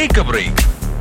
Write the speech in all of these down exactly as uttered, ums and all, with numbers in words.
Take a break.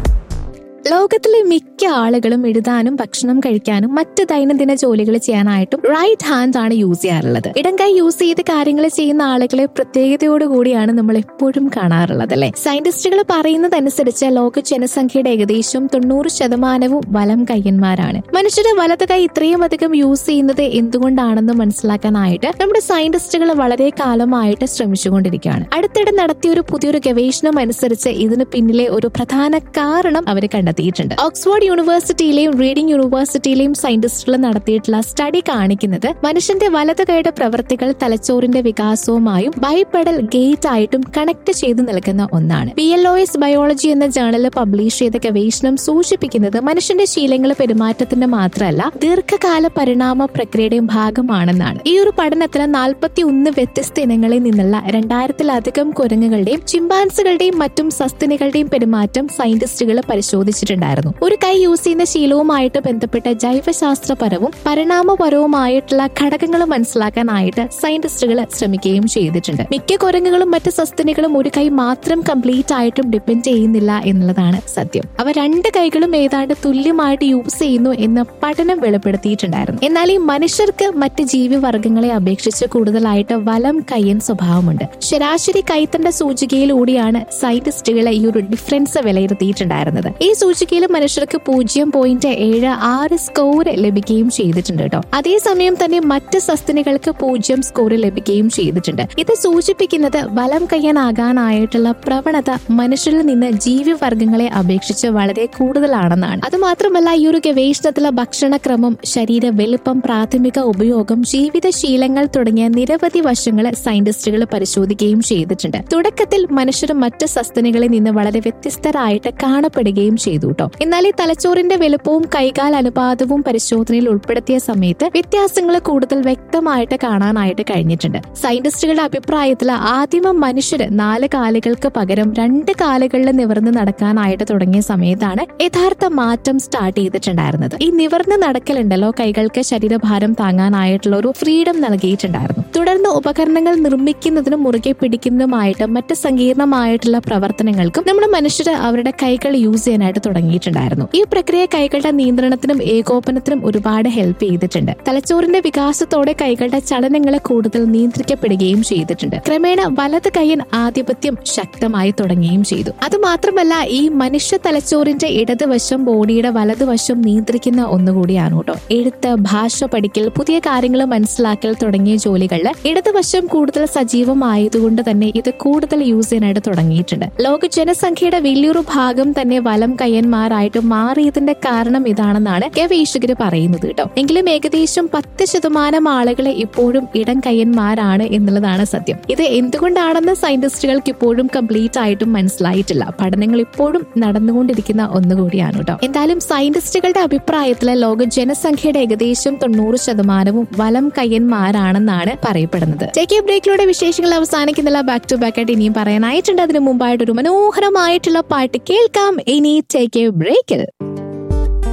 ലോകത്തിലെ മിക്ക ആളുകളും എഴുതാനും ഭക്ഷണം കഴിക്കാനും മറ്റ് ദൈനംദിന ജോലികൾ ചെയ്യാനായിട്ടും റൈറ്റ് ഹാൻഡ് ആണ് യൂസ് ചെയ്യാറുള്ളത്. ഇടം കൈ യൂസ് ചെയ്ത് കാര്യങ്ങൾ ചെയ്യുന്ന ആളുകളെ പ്രത്യേകതയോടുകൂടിയാണ് നമ്മൾ എപ്പോഴും കാണാറുള്ളത് അല്ലെ. സയന്റിസ്റ്റുകൾ പറയുന്നതനുസരിച്ച് ലോക ജനസംഖ്യയുടെ ഏകദേശം തൊണ്ണൂറ് ശതമാനവും വലം കയ്യന്മാരാണ്. മനുഷ്യരുടെ വലത് കൈ ഇത്രയും അധികം യൂസ് ചെയ്യുന്നത് എന്തുകൊണ്ടാണെന്ന് മനസ്സിലാക്കാനായിട്ട് നമ്മുടെ സയന്റിസ്റ്റുകൾ വളരെ കാലമായിട്ട് ശ്രമിച്ചുകൊണ്ടിരിക്കുകയാണ്. അടുത്തിടെ നടത്തിയ ഒരു പുതിയൊരു ഗവേഷണം അനുസരിച്ച് ഇതിന് പിന്നിലെ ഒരു പ്രധാന കാരണം അവർ കണ്ടെത്തി. ഓക്സ്ഫോർഡ് യൂണിവേഴ്സിറ്റിയിലെയും റീഡിംഗ് യൂണിവേഴ്സിറ്റിയിലെയും സയന്റിസ്റ്റുകൾ നടത്തിയിട്ടുള്ള സ്റ്റഡി കാണിക്കുന്നത് മനുഷ്യന്റെ വലത് കൈയുടെ പ്രവൃത്തികൾ തലച്ചോറിന്റെ വികാസവുമായും ബൈപെഡൽ ഗേറ്റ് ആയിട്ടും കണക്ട് ചെയ്ത് നിൽക്കുന്ന ഒന്നാണ്. P L O S biology എന്ന ജേണലിൽ പബ്ലിഷ് ചെയ്ത ഗവേഷണം സൂചിപ്പിക്കുന്നത് മനുഷ്യന്റെ ശീലങ്ങൾ പെരുമാറ്റത്തിന്റെ മാത്രമല്ല ദീർഘകാല പരിണാമ പ്രക്രിയയുടെയും ഭാഗമാണെന്നാണ്. ഈ ഒരു പഠനത്തിൽ നാൽപ്പത്തി ഒന്ന് വ്യത്യസ്ത ഇനങ്ങളിൽ നിന്നുള്ള രണ്ടായിരത്തിലധികം കുരങ്ങുകളുടെയും ചിമ്പാൻസികളുടെയും മറ്റും സസ്തിനികളുടെയും പെരുമാറ്റം സയന്റിസ്റ്റുകൾ പരിശോധിച്ചു. ഒരു കൈ യൂസ് ചെയ്യുന്ന ശീലവുമായിട്ട് ബന്ധപ്പെട്ട ജൈവശാസ്ത്രപരവും പരിണാമപരവുമായിട്ടുള്ള ഘടകങ്ങൾ മനസ്സിലാക്കാനായിട്ട് സയന്റിസ്റ്റുകൾ ശ്രമിക്കുകയും ചെയ്തിട്ടുണ്ട്. മിക്ക കുരങ്ങുകളും മറ്റ് സസ്തനികളും ഒരു കൈ മാത്രം കംപ്ലീറ്റ് ആയിട്ടും ഡിപ്പെൻഡ് ചെയ്യുന്നില്ല എന്നുള്ളതാണ് സത്യം. അവ രണ്ട് കൈകളും ഏതാണ്ട് തുല്യമായിട്ട് യൂസ് ചെയ്യുന്നു എന്ന് പഠനം വെളിപ്പെടുത്തിയിട്ടുണ്ടായിരുന്നു. എന്നാൽ ഈ മനുഷ്യർക്ക് മറ്റ് ജീവിവർഗങ്ങളെ അപേക്ഷിച്ച് കൂടുതലായിട്ട് വലം കയ്യൻ സ്വഭാവമുണ്ട്. ശരാശരി കൈത്തണ്ട സൂചികയിലൂടെയാണ് സയന്റിസ്റ്റുകൾ ഈ ഒരു ഡിഫറൻസ് വിലയിരുത്തിയിട്ടുണ്ടായിരുന്നത്. ഈ സൂചികയിൽ മനുഷ്യർക്ക് പൂജ്യം പോയിന്റ് ഏഴ് ആറ് സ്കോർ ലഭിക്കുകയും ചെയ്തിട്ടുണ്ട് കേട്ടോ. അതേസമയം തന്നെ മറ്റ് സസ്തനികൾക്ക് പൂജ്യം സ്കോർ ലഭിക്കുകയും ചെയ്തിട്ടുണ്ട്. ഇത് സൂചിപ്പിക്കുന്നത് വലം കയ്യനാകാനായിട്ടുള്ള പ്രവണത മനുഷ്യരിൽ നിന്ന് ജീവിവർഗങ്ങളെ അപേക്ഷിച്ച് വളരെ കൂടുതലാണെന്നാണ്. അതുമാത്രമല്ല ഈ ഒരു ഗവേഷണത്തിലെ ഭക്ഷണക്രമം, ശരീര വലുപ്പം, പ്രാഥമിക ഉപയോഗം, ജീവിതശീലങ്ങൾ തുടങ്ങിയ നിരവധി വശങ്ങൾ സയന്റിസ്റ്റുകൾ പരിശോധിക്കുകയും ചെയ്തിട്ടുണ്ട്. തുടക്കത്തിൽ മനുഷ്യർ മറ്റ് സസ്തനികളിൽ നിന്ന് വളരെ വ്യത്യസ്തരായിട്ട് കാണപ്പെടുകയും ചെയ്തു കേട്ടോ. എന്നാൽ ഈ തലച്ചോറിന്റെ വലുപ്പവും കൈകാൽ അനുപാതവും പരിശോധനയിൽ ഉൾപ്പെടുത്തിയ സമയത്ത് വ്യത്യാസങ്ങൾ കൂടുതൽ വ്യക്തമായിട്ട് കാണാനായിട്ട് കഴിഞ്ഞിട്ടുണ്ട്. സയന്റിസ്റ്റുകളുടെ അഭിപ്രായത്തിൽ ആദിമ മനുഷ്യര് നാല് കാലുകൾക്ക് പകരം രണ്ട് കാലുകളിൽ നിവർന്ന് നടക്കാനായിട്ട് തുടങ്ങിയ സമയത്താണ് യഥാർത്ഥ മാറ്റം സ്റ്റാർട്ട് ചെയ്തിട്ടുണ്ടായിരുന്നത്. ഈ നിവർന്ന് നടക്കലുണ്ടല്ലോ കൈകൾക്ക് ശരീരഭാരം താങ്ങാനായിട്ടുള്ള ഒരു ഫ്രീഡം നൽകിയിട്ടുണ്ടായിരുന്നു. തുടർന്ന് ഉപകരണങ്ങൾ നിർമ്മിക്കുന്നതിനും മുറുകെ പിടിക്കുന്നതുമായിട്ട് മറ്റ് സങ്കീർണമായിട്ടുള്ള പ്രവർത്തനങ്ങൾക്കും നമ്മുടെ മനുഷ്യർ അവരുടെ കൈകൾ യൂസ് ചെയ്യാനായിട്ട് തുടങ്ങിയിട്ടുണ്ടായിരുന്നു. ഈ പ്രക്രിയ കൈകളുടെ നിയന്ത്രണത്തിനും ഏകോപനത്തിനും ഒരുപാട് ഹെൽപ്പ് ചെയ്തിട്ടുണ്ട്. തലച്ചോറിന്റെ വികാസത്തോടെ കൈകളുടെ ചലനങ്ങളെ കൂടുതൽ നിയന്ത്രിക്കപ്പെടുകയും ചെയ്തിട്ടുണ്ട്. ക്രമേണ വലത് കൈയ്യൻ ആധിപത്യം ശക്തമായി തുടങ്ങുകയും ചെയ്തു. അതുമാത്രമല്ല ഈ മനുഷ്യ തലച്ചോറിന്റെ ഇടതുവശം ബോഡിയുടെ വലതുവശം നിയന്ത്രിക്കുന്ന ഒന്നുകൂടിയാണ് കേട്ടോ. എഴുത്ത്, ഭാഷ പഠിക്കൽ, പുതിയ കാര്യങ്ങൾ മനസ്സിലാക്കൽ തുടങ്ങിയ ജോലികളിൽ ഇടതുവശം കൂടുതൽ സജീവമായതുകൊണ്ട് തന്നെ ഇത് കൂടുതൽ യൂസ് ചെയ്യാനായിട്ട് തുടങ്ങിയിട്ടുണ്ട്. ലോക ജനസംഖ്യയുടെ വലിയൊരു ഭാഗം തന്നെ വലം കയ്യന്മാരായിട്ട് മാറിയതിന്റെ കാരണം ഇതാണെന്നാണ് ഗവേഷകർ പറയുന്നത് കേട്ടോ. എങ്കിലും ഏകദേശം പത്ത് ശതമാനം ആളുകളെ ഇപ്പോഴും ഇടം കയ്യന്മാരാണ് എന്നുള്ളതാണ് സത്യം. ഇത് എന്തുകൊണ്ടാണെന്ന് സയന്റിസ്റ്റുകൾക്ക് ഇപ്പോഴും കംപ്ലീറ്റ് ആയിട്ടും മനസ്സിലായിട്ടില്ല. പഠനങ്ങൾ ഇപ്പോഴും നടന്നുകൊണ്ടിരിക്കുന്ന ഒന്നുകൂടിയാണ് കേട്ടോ. എന്തായാലും സയന്റിസ്റ്റുകളുടെ അഭിപ്രായത്തിൽ ലോക ജനസംഖ്യയുടെ ഏകദേശം തൊണ്ണൂറ് ശതമാനവും വലം കയ്യന്മാരാണെന്നാണ് പറയപ്പെടുന്നത്. ടേക്ക് എ ബ്രേക്കിലൂടെ വിശേഷങ്ങൾ അവസാനിക്കുന്നില്ല. ബാക്ക് ടു ബാക്ക് ആയിട്ട് ഇനിയും പറയാനായിട്ടുണ്ട്. അതിനു മുമ്പായിട്ട് ഒരു മനോഹരമായിട്ടുള്ള പാട്ട് കേൾക്കാം. ഇനി ടേക്ക് എ ബ്രേക്കിൽ